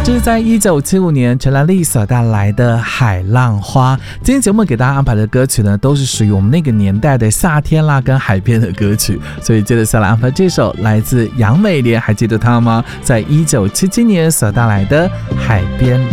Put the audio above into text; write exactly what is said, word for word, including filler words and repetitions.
这是在一九七五年陈兰丽所带来的《海浪花》。今天节目给大家安排的歌曲呢，都是属于我们那个年代的夏天啦跟海边的歌曲，所以接着下来安排这首来自杨美莲，还记得她吗？在一九七七年所带来的《海边》。